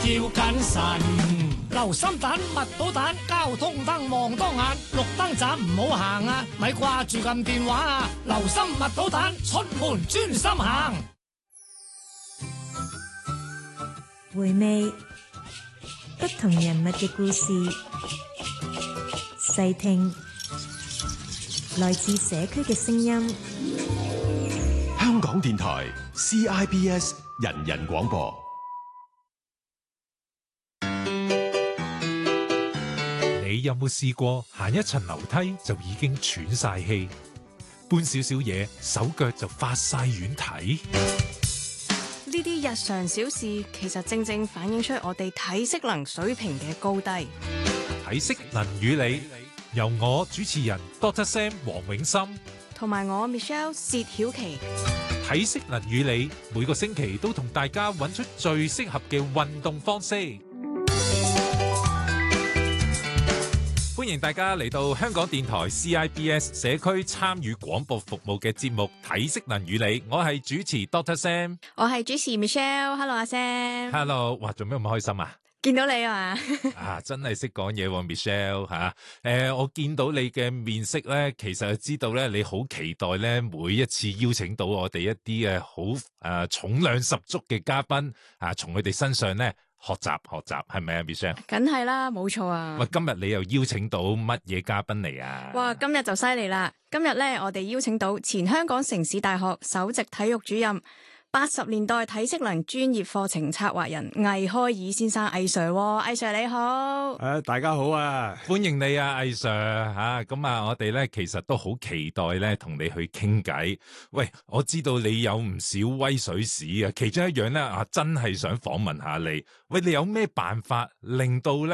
要謹慎。留心蛋、密到蛋、交通燈望多眼，綠燈盞唔好行啊！咪掛住撳電話啊！留心密到蛋，出門專心行。 回味不同人物嘅故事，細聽來自社區嘅聲音。 香港電台 CIBS 人人廣播。 你有冇試過行一層樓梯就已經喘晒氣，搬少少嘢手腳就發晒軟蹄？ 呢啲日常小事其實正正反映出我哋體適能水平嘅高低。 體適能與你，由我主持人 Dr. Sam 黃永森同埋我 Michelle 薛曉琪。 體適能與你，每個星期都同大家揾出最適合嘅運動方式。歡迎大家嚟到香港電台 CIBS 社區參與廣播服務嘅節目《體適能與你》，我係主持 Dr. Sam， 我係主持 Michelle。Hello 阿 Sam。Hello， 哇，做咩咁開心啊？ 見到你啊啊，真係識講嘢喎 Michelle 吓。我見到你嘅面色咧，其實就知道咧，你好期待咧，每一次邀請到我哋一啲好重量十足嘅嘉賓啊，從佢哋身上咧學習，係咪啊 Michelle？ 梗係啦，冇錯啊。 喂，今日你又邀請到乜嘢嘉賓嚟啊？ 哇，今日就犀利啦！今日咧，我哋邀請到前香港城市大學首席體育主任、80年代體適能專業課程策劃人魏開爾先生，魏 Sir，魏 Sir 你好。 大家好啊， 歡迎你啊，魏 Sir 吓。咁我哋咧其實都好期待咧同你去傾偈。喂，我知道你有唔少威水史啊，其中一樣咧真係想訪問下你。喂，你有咩辦法令到咧